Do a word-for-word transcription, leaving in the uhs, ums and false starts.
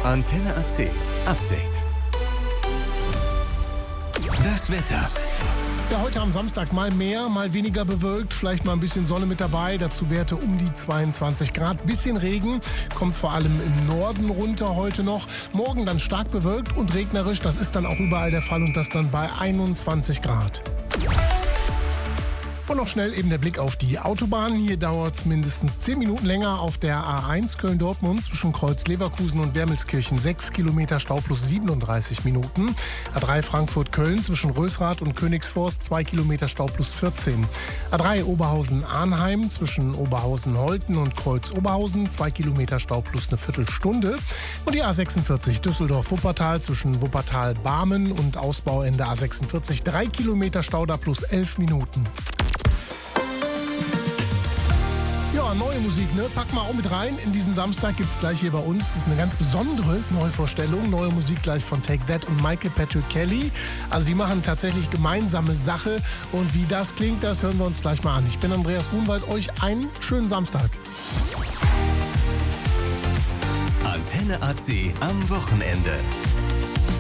Antenne A C Update. Das Wetter. Ja, heute am Samstag mal mehr, mal weniger bewölkt, vielleicht mal ein bisschen Sonne mit dabei, dazu Werte um die zweiundzwanzig Grad. Bisschen Regen, kommt vor allem im Norden runter heute noch. Morgen dann stark bewölkt und regnerisch, das ist dann auch überall der Fall und das dann bei einundzwanzig Grad. Und noch schnell eben der Blick auf die Autobahn. Hier dauert es mindestens zehn Minuten länger auf der A eins Köln-Dortmund zwischen Kreuz Leverkusen und Wermelskirchen. sechs Kilometer Stau plus siebenunddreißig Minuten. A drei Frankfurt-Köln zwischen Rösrath und Königsforst. zwei Kilometer Stau plus vierzehn. A drei Oberhausen-Arnheim zwischen Oberhausen-Holten und Kreuz-Oberhausen. zwei Kilometer Stau plus eine Viertelstunde. Und die A sechsundvierzig Düsseldorf-Wuppertal zwischen Wuppertal-Barmen und Ausbauende A sechsundvierzig. drei Kilometer Stau da plus elf Minuten. Ja, neue Musik, ne? Pack mal auch mit rein. In diesen Samstag gibt es gleich hier bei uns. Das ist eine ganz besondere Neuvorstellung. Neue Musik gleich von Take That und Michael Patrick Kelly. Also die machen tatsächlich gemeinsame Sache. Und wie das klingt, das hören wir uns gleich mal an. Ich bin Andreas Grunwald. Euch einen schönen Samstag. Antenne A C am Wochenende.